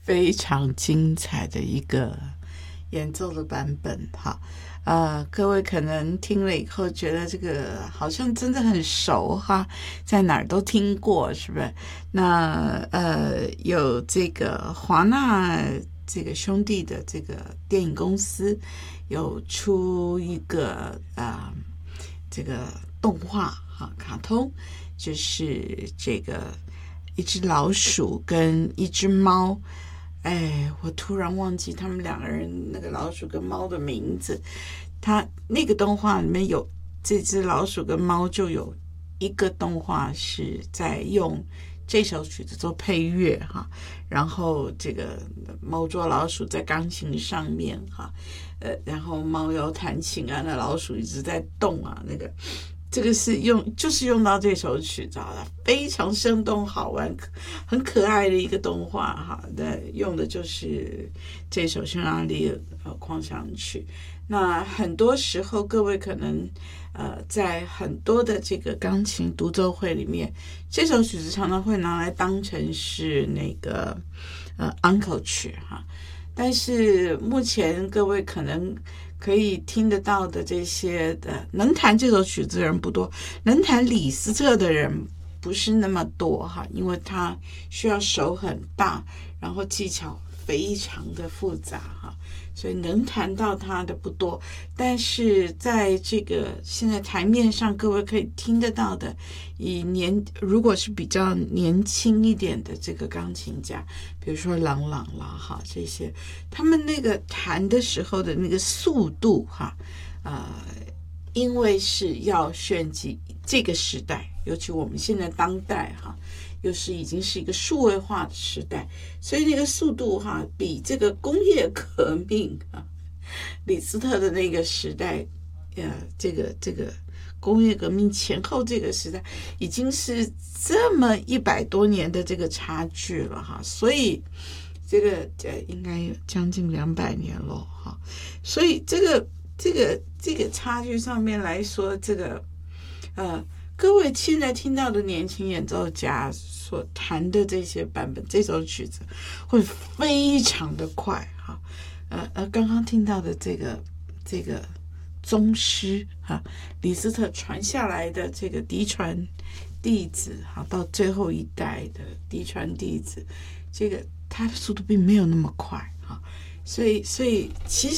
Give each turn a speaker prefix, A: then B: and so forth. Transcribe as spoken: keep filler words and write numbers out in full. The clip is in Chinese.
A: 非常精彩的一个演奏的版本哈。呃，各位可能听了以后觉得这个好像真的很熟哈，在哪儿都听过，是不是？那呃，有这个华纳这个兄弟的这个电影公司有出一个呃这个动画哈，卡通，就是这个一只老鼠跟一只猫。哎，我突然忘记他们两个人那个老鼠跟猫的名字。他那个动画里面有这只老鼠跟猫，就有一个动画是在用这首曲子做配乐哈，然后这个猫捉老鼠在钢琴上面哈，呃，然后猫要弹琴啊，那老鼠一直在动啊，那个。这个是用就是用到这首曲子啊，非常生动好玩很可爱的一个动画哈，那用的就是这首匈牙利呃狂想曲。那很多时候各位可能呃在很多的这个钢琴独奏会里面，这首曲子常常会拿来当成是那个呃安可曲哈，但是目前各位可能可以听得到的这些的能弹这首曲子的人不多，能弹李斯特的人不是那么多哈，因为他需要手很大，然后技巧非常的复杂哈，所以能弹到他的不多。但是在这个现在台面上，各位可以听得到的，以年如果是比较年轻一点的这个钢琴家，比如说郎朗啦哈，这些他们那个弹的时候的那个速度哈，呃，因为是要炫技这个时代，尤其我们现在当代哈，又是已经是一个数位化的时代，所以那个速度哈，比这个工业革命啊，李斯特的那个时代，呃，这个这个工业革命前后这个时代，已经是这么一百多年的这个差距了哈，所以这个呃应该有将近两百年了哈，所以这个这个这个差距上面来说，这个呃。各位现在听到的年轻演奏家所弹的这些版本，这首曲子会非常的快哈，呃呃，刚刚听到的这个这个宗师哈，李斯特传下来的这个嫡传弟子哈，到最后一代的嫡传弟子，这个他的速度并没有那么快哈，所以所以其实。